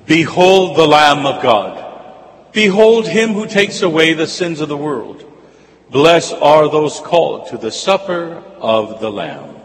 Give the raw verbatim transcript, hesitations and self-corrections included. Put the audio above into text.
Behold the Lamb of God. Behold him who takes away the sins of the world. Blessed are those called to the supper of the Lamb.